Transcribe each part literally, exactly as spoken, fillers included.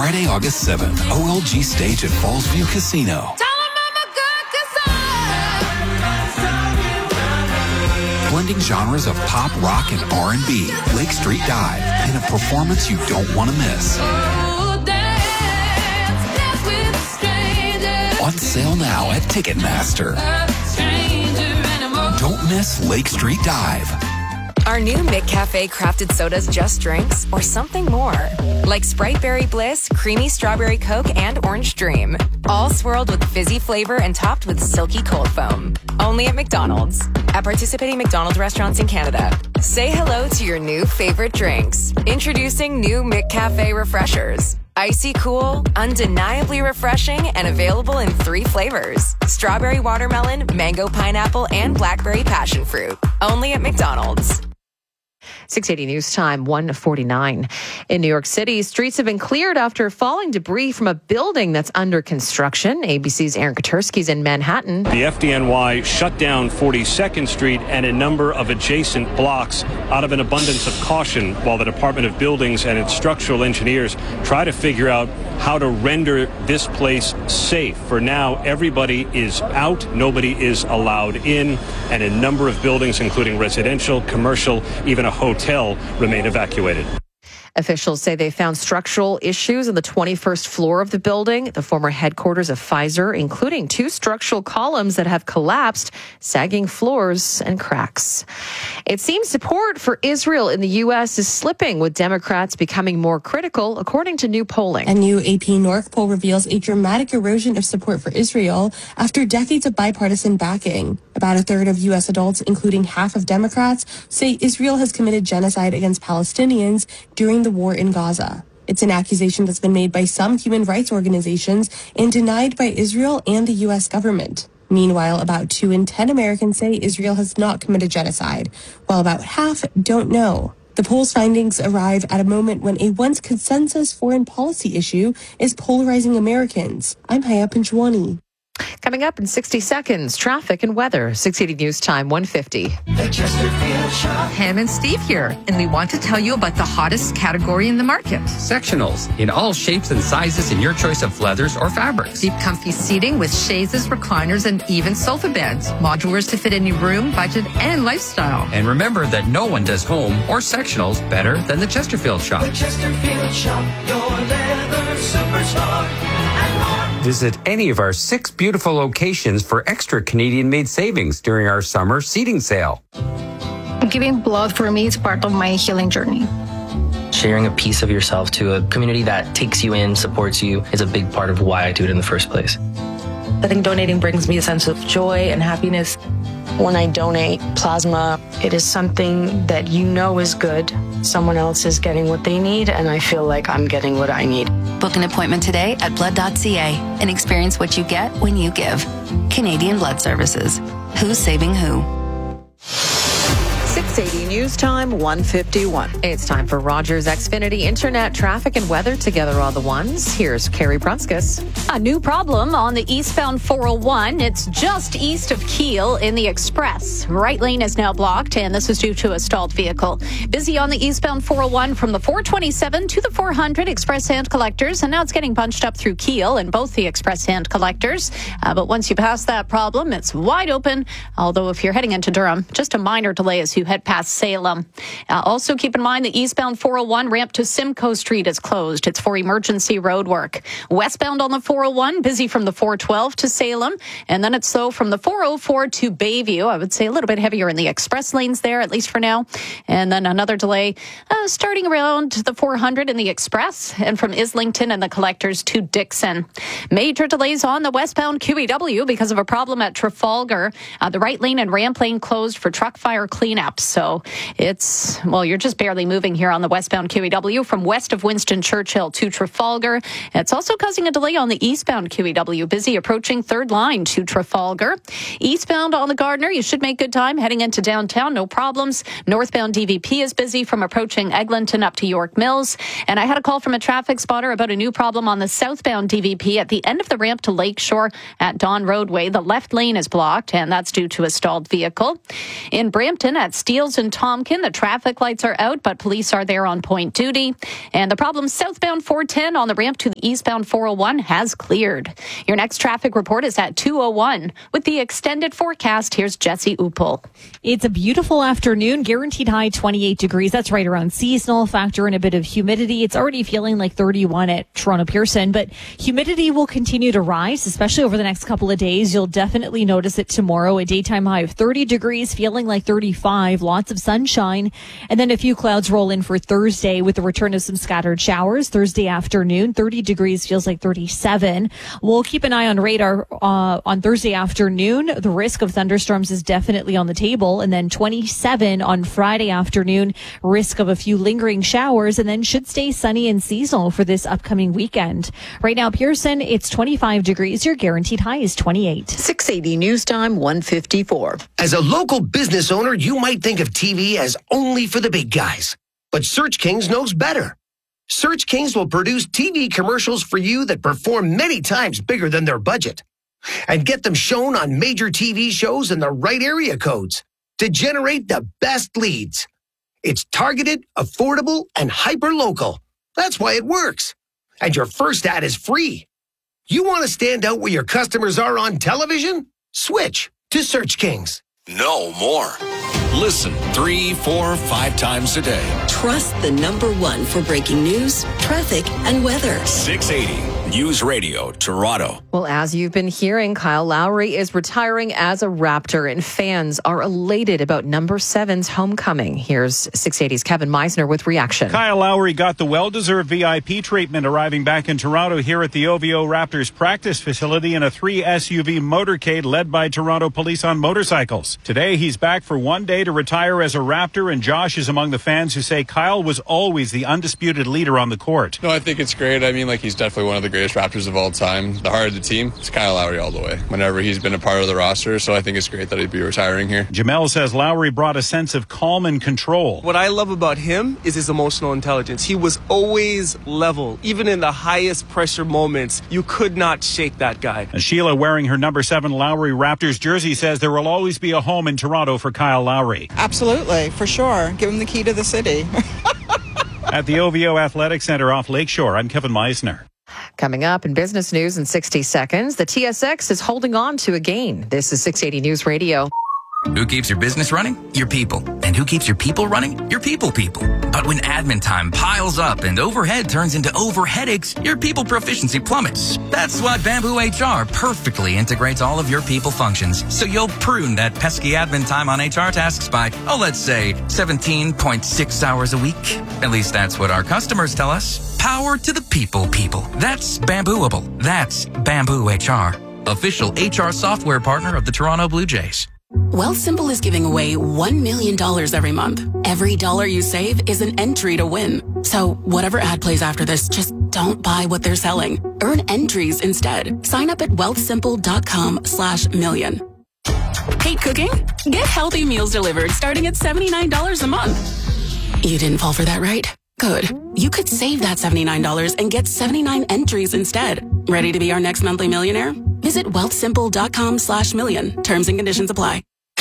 Friday, August seventh, O L G stage at Fallsview Casino. Blending genres of pop, rock, and R and B, Lake Street Dive, in a performance you don't want to miss. On sale now at Ticketmaster. Don't miss Lake Street Dive. Are new McCafe crafted sodas just drinks or something more? Like Sprite Berry Bliss, Creamy Strawberry Coke, and Orange Dream. All swirled with fizzy flavor and topped with silky cold foam. Only at McDonald's. At participating McDonald's restaurants in Canada. Say hello to your new favorite drinks. Introducing new McCafe Refreshers. Icy cool, undeniably refreshing, and available in three flavors. Strawberry watermelon, mango pineapple, and blackberry passion fruit. Only at McDonald's. six eighty News Time, one forty-nine. In New York City, streets have been cleared after falling debris from a building that's under construction. A B C's Aaron Katersky's in Manhattan. The F D N Y shut down forty-second Street and a number of adjacent blocks out of an abundance of caution while the Department of Buildings and its structural engineers try to figure out how to render this place safe. For now, everybody is out. Nobody is allowed in. And a number of buildings, including residential, commercial, even a hotel, remain evacuated. Officials say they found structural issues on the twenty-first floor of the building, the former headquarters of Pfizer, including two structural columns that have collapsed, sagging floors and cracks. It seems support for Israel in the U S is slipping, with Democrats becoming more critical, according to new polling. A new A P North poll reveals a dramatic erosion of support for Israel after decades of bipartisan backing. About a third of U S adults, including half of Democrats, say Israel has committed genocide against Palestinians during the war in Gaza. It's an accusation that's been made by some human rights organizations and denied by Israel and the U S government. Meanwhile, about two in ten Americans say Israel has not committed genocide, while about half don't know. The poll's findings arrive at a moment when a once consensus foreign policy issue is polarizing Americans. I'm Haya Panchwani. Coming up in sixty seconds, traffic and weather. six eighty News Time, one fifty. The Chesterfield Shop. Pam and Steve here, and we want to tell you about the hottest category in the market. Sectionals in all shapes and sizes in your choice of leathers or fabrics. Deep, comfy seating with chaises, recliners, and even sofa beds. Modulars to fit any room, budget, and lifestyle. And remember that no one does home or sectionals better than the Chesterfield Shop. The Chesterfield Shop, your leather superstar. Visit any of our six beautiful locations for extra Canadian-made savings during our summer seating sale. Giving blood for me is part of my healing journey. Sharing a piece of yourself to a community that takes you in, supports you, is a big part of why I do it in the first place. I think donating brings me a sense of joy and happiness. When I donate plasma, it is something that you know is good. Someone else is getting what they need, and I feel like I'm getting what I need. Book an appointment today at blood dot c a and experience what you get when you give. Canadian Blood Services. Who's saving who? six eighty News Time, one fifty-one. It's time for Rogers Xfinity Internet traffic and weather. Together all the ones. Here's Carrie Prunskis. A new problem on the eastbound four oh one. It's just east of Kiel in the Express. Right lane is now blocked, and this is due to a stalled vehicle. Busy on the eastbound four oh one from the four twenty-seven to the four hundred Express hand collectors, and now it's getting bunched up through Kiel and both the Express hand collectors. Uh, but once you pass that problem, it's wide open. Although if you're heading into Durham, just a minor delay as you head past Salem. Uh, also keep in mind the eastbound four oh one ramp to Simcoe Street is closed. It's for emergency road work. Westbound on the four oh one, busy from the four twelve to Salem, and then it's slow from the four oh four to Bayview. I would say a little bit heavier in the express lanes there, at least for now. And then another delay uh, starting around the four hundred in the express and from Islington and the collectors to Dixon. Major delays on the westbound Q E W because of a problem at Trafalgar. Uh, the right lane and ramp lane closed for truck fire cleanup. So it's, well, you're just barely moving here on the westbound Q E W from west of Winston Churchill to Trafalgar. It's also causing a delay on the eastbound Q E W, busy approaching third line to Trafalgar. Eastbound on the Gardner, you should make good time heading into downtown, no problems. Northbound D V P is busy from approaching Eglinton up to York Mills. And I had a call from a traffic spotter about a new problem on the southbound D V P at the end of the ramp to Lakeshore at Don Roadway. The left lane is blocked, and that's due to a stalled vehicle. In Brampton at Steeles and Tomkin. The traffic lights are out, but police are there on point duty. And the problem southbound four ten on the ramp to the eastbound four oh one has cleared. Your next traffic report is at two oh one. With the extended forecast, here's Jesse Upel. It's a beautiful afternoon, guaranteed high twenty-eight degrees. That's right around seasonal. Factor in a bit of humidity. It's already feeling like thirty-one at Toronto Pearson, but humidity will continue to rise, especially over the next couple of days. You'll definitely notice it tomorrow. A daytime high of thirty degrees, feeling like thirty-five. Lots of sunshine. And then a few clouds roll in for Thursday with the return of some scattered showers. Thursday afternoon, thirty degrees, feels like thirty-seven. We'll keep an eye on radar uh, on Thursday afternoon. The risk of thunderstorms is definitely on the table. And then twenty-seven on Friday afternoon, risk of a few lingering showers, and then should stay sunny and seasonal for this upcoming weekend. Right now, Pearson, it's twenty-five degrees. Your guaranteed high is twenty-eight. six eighty News Time, one fifty-four. As a local business owner, you might think of T V as only for the big guys. But Search Kings knows better. Search Kings will produce T V commercials for you that perform many times bigger than their budget. And get them shown on major T V shows in the right area codes to generate the best leads. It's targeted, affordable, and hyper-local. That's why it works. And your first ad is free. You want to stand out where your customers are on television? Switch to Search Kings. No more. Listen three, four, five times a day. Trust the number one for breaking news, traffic, and weather. six eighty News Radio, Toronto. Well, as you've been hearing, Kyle Lowry is retiring as a Raptor, and fans are elated about number seven's homecoming. Here's six eighty's Kevin Meisner with reaction. Kyle Lowry got the well-deserved V I P treatment arriving back in Toronto here at the O V O Raptors practice facility in a three S U V motorcade led by Toronto police on motorcycles. Today, he's back for one day to retire as a Raptor, and Josh is among the fans who say Kyle was always the undisputed leader on the court. No, I think it's great. I mean, like, he's definitely one of the greatest Raptors of all time. The heart of the team, it's Kyle Lowry all the way, whenever he's been a part of the roster, so I think it's great that he'd be retiring here. Jamel says Lowry brought a sense of calm and control. What I love about him is his emotional intelligence. He was always level. Even in the highest pressure moments, you could not shake that guy. Sheila, wearing her number seven Lowry Raptors jersey, says there will always be a home in Toronto for Kyle Lowry. Absolutely, for sure. Give him the key to the city. At the O V O Athletic Center off Lakeshore, I'm Kevin Meisner. Coming up in business news in sixty seconds, the T S X is holding on to a gain. This is six eighty News Radio. Who keeps your business running? Your people. And who keeps your people running? Your people people. But when admin time piles up and overhead turns into over headaches, your people proficiency plummets. That's why Bamboo H R perfectly integrates all of your people functions. So you'll prune that pesky admin time on H R tasks by, oh, let's say seventeen point six hours a week. At least that's what our customers tell us. Power to the people people. That's Bambooable. That's Bamboo H R. Official H R software partner of the Toronto Blue Jays. Wealthsimple is giving away one million dollars every month. Every dollar you save is an entry to win. So whatever ad plays after this, just don't buy what they're selling. Earn entries instead. Sign up at wealthsimple.com slash million. Hate cooking? Get healthy meals delivered starting at seventy-nine dollars a month. You didn't fall for that, right? Good. You could save that seventy-nine dollars and get seventy-nine entries instead. Ready to be our next monthly millionaire? Visit wealthsimple.com slash million. Terms and conditions apply.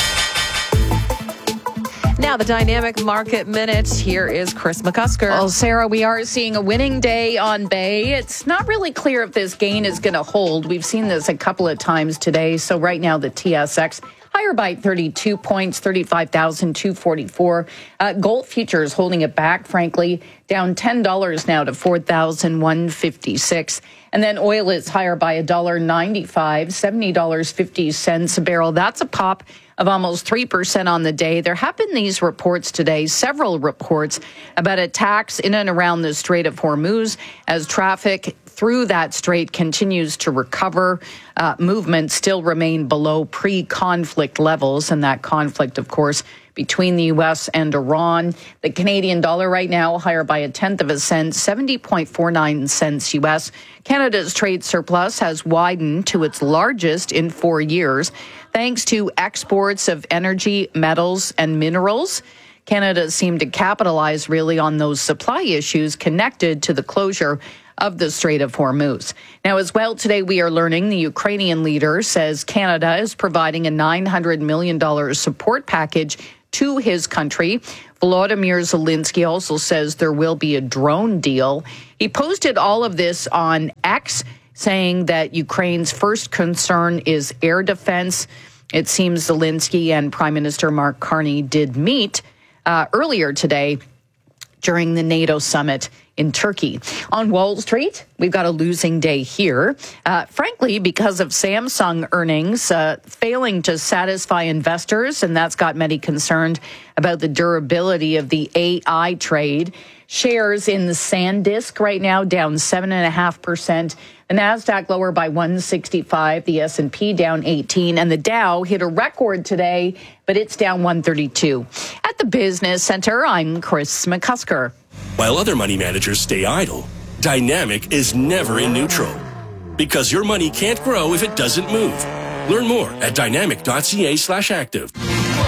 Now, the Dynamic Market Minute. Here is Chris McCusker. Well, Sarah, we are seeing a winning day on Bay. It's not really clear if this gain is going to hold. We've seen this a couple of times today. So right now, the T S X higher by thirty-two points, thirty-five thousand two hundred forty-four. Uh, gold futures holding it back, frankly, down ten dollars now to four thousand one hundred fifty-six. And then oil is higher by one dollar ninety-five, seventy dollars and fifty cents a barrel. That's a pop of almost three percent on the day. There have been these reports today, several reports about attacks in and around the Strait of Hormuz as traffic through that strait continues to recover. Uh, movements still remain below pre-conflict levels, and that conflict, of course, between the U S and Iran. The Canadian dollar right now higher by a tenth of a cent, seventy point four nine cents U S. Canada's trade surplus has widened to its largest in four years, thanks to exports of energy, metals, and minerals. Canada seemed to capitalize really on those supply issues connected to the closure of the Strait of Hormuz. Now, as well, today we are learning the Ukrainian leader says Canada is providing a nine hundred million dollars support package to his country. Volodymyr Zelensky also says there will be a drone deal. He posted all of this on X, saying that Ukraine's first concern is air defense. It seems Zelensky and Prime Minister Mark Carney did meet uh, earlier today during the NATO summit in Turkey. On Wall Street, we've got a losing day here, uh, frankly, because of Samsung earnings uh, failing to satisfy investors, and that's got many concerned about the durability of the A I trade. Shares in the SanDisk right now down seven point five percent. The NASDAQ lower by one sixty-five, the S and P down eighteen, and the Dow hit a record today, but it's down one thirty-two. At the Business Center, I'm Chris McCusker. While other money managers stay idle, Dynamic is never in neutral. Because your money can't grow if it doesn't move. Learn more at dynamic.ca slash active.